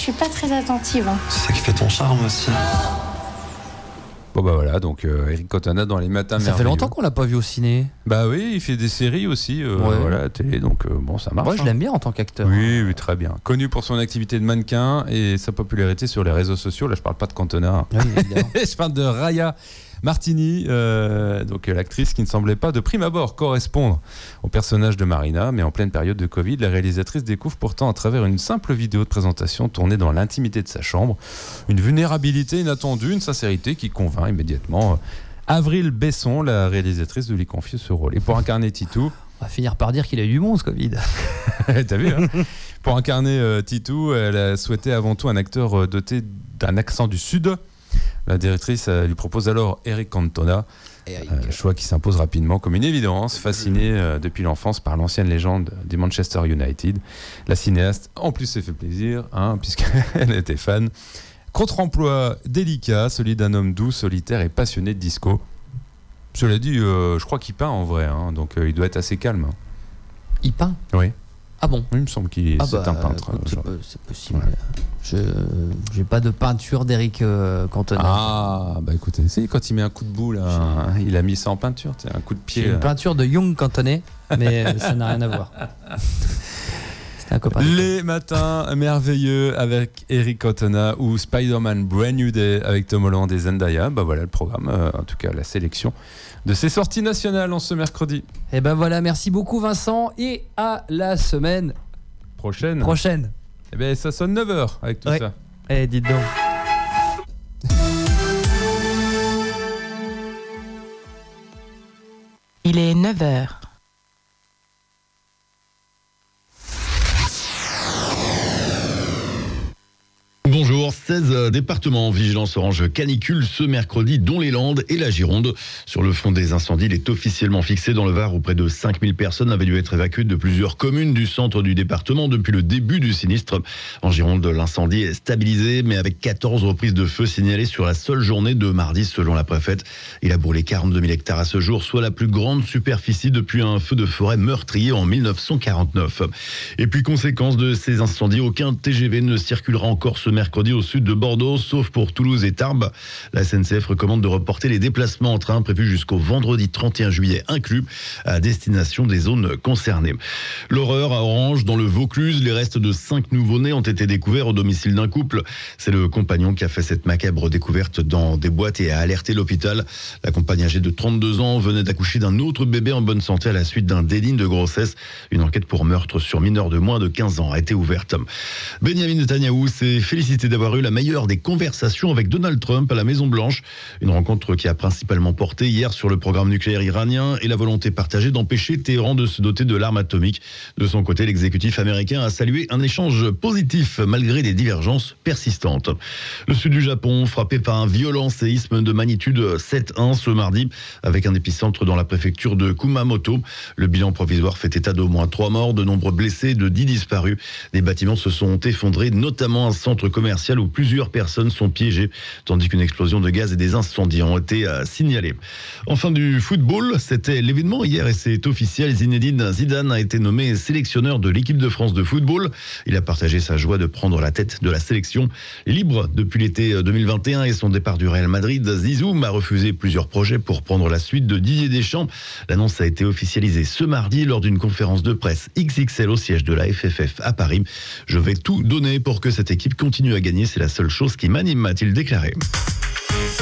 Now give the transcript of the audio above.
suis pas très attentive. C'est ça qui fait ton charme aussi. Bon bah voilà, donc Eric Cantona dans Les Matins Merveilleux. Ça fait longtemps qu'on l'a pas vu au ciné. Bah oui, il fait des séries aussi, voilà, à la télé, donc bon, ça marche. Moi, je l'aime bien en tant qu'acteur. Oui, très bien. Connu pour son activité de mannequin et sa popularité sur les réseaux sociaux. Là, je parle pas de Cantona. Oui, évidemment. Je parle de Raya Martini, donc l'actrice qui ne semblait pas de prime abord correspondre au personnage de Marina, mais en pleine période de Covid, la réalisatrice découvre pourtant à travers une simple vidéo de présentation tournée dans l'intimité de sa chambre une vulnérabilité inattendue, une sincérité qui convainc immédiatement Avril Besson, la réalisatrice, de lui confier ce rôle. Et pour incarner Titou, on va finir par dire qu'il a eu du monde, ce Covid. t'as vu, hein. Pour incarner Titou, elle a souhaité avant tout un acteur doté d'un accent du Sud. La directrice lui propose alors Eric Cantona, choix qui s'impose rapidement comme une évidence, fascinée depuis l'enfance par l'ancienne légende des Manchester United. La cinéaste, en plus, s'est fait plaisir, puisqu'elle était fan. Contre-emploi délicat, celui d'un homme doux, solitaire et passionné de disco. Cela dit, je crois qu'il peint en vrai, donc il doit être assez calme. Il peint ? Oui. Ah bon ? Il me semble qu'il c'est un peintre. C'est possible. Ouais. J'ai pas de peinture d'Eric Cantona. Ah, bah écoutez, quand il met un coup de bout, là, il a mis ça en peinture, un coup de pied. J'ai une peinture de Young Cantonais, mais ça n'a rien à voir. C'était un copain. Les Matins Merveilleux avec Eric Cantona ou Spider-Man Brand New Day avec Tom Holland et Zendaya. Bah voilà le programme, en tout cas la sélection de ces sorties nationales en ce mercredi. Et ben voilà, merci beaucoup Vincent et à la semaine prochaine. Eh bien ça sonne 9h avec tout ça. Eh dites donc. Il est 9h. Bonjour, 16 départements en vigilance orange canicule ce mercredi, dont les Landes et la Gironde. Sur le front des incendies, il est officiellement fixé dans le Var où près de 5000 personnes avaient dû être évacuées de plusieurs communes du centre du département depuis le début du sinistre. En Gironde, l'incendie est stabilisé, mais avec 14 reprises de feu signalées sur la seule journée de mardi, selon la préfète. Il a brûlé 42 000 hectares à ce jour, soit la plus grande superficie depuis un feu de forêt meurtrier en 1949. Et puis, conséquence de ces incendies, aucun TGV ne circulera encore ce mercredi au sud de Bordeaux, sauf pour Toulouse et Tarbes. La SNCF recommande de reporter les déplacements en train prévus jusqu'au vendredi 31 juillet inclus à destination des zones concernées. L'horreur à Orange, dans le Vaucluse, les restes de 5 nouveau-nés ont été découverts au domicile d'un couple. C'est le compagnon qui a fait cette macabre découverte dans des boîtes et a alerté l'hôpital. La compagne âgée de 32 ans venait d'accoucher d'un autre bébé en bonne santé à la suite d'un délit de grossesse. Une enquête pour meurtre sur mineur de moins de 15 ans a été ouverte. Benjamin Netanyahou s'est félicité d'avoir eu la meilleure des conversations avec Donald Trump à la Maison-Blanche. Une rencontre qui a principalement porté hier sur le programme nucléaire iranien et la volonté partagée d'empêcher Téhéran de se doter de l'arme atomique. De son côté, l'exécutif américain a salué un échange positif malgré des divergences persistantes. Le sud du Japon, frappé par un violent séisme de magnitude 7,1 ce mardi, avec un épicentre dans la préfecture de Kumamoto. Le bilan provisoire fait état d'au moins 3 morts, de nombreux blessés et de 10 disparus. Des bâtiments se sont effondrés, notamment un centre commercial où plusieurs personnes sont piégées, tandis qu'une explosion de gaz et des incendies ont été signalés. Enfin, du football, c'était l'événement hier et c'est officiel. Zinedine Zidane a été nommé sélectionneur de l'équipe de France de football. Il a partagé sa joie de prendre la tête de la sélection. Libre depuis l'été 2021 et son départ du Real Madrid, Zizou a refusé plusieurs projets pour prendre la suite de Didier Deschamps. L'annonce a été officialisée ce mardi lors d'une conférence de presse XXL au siège de la FFF à Paris. Je vais tout donner pour que cette équipe continue à gagner, c'est la seule chose qui m'anime, a-t-il déclaré.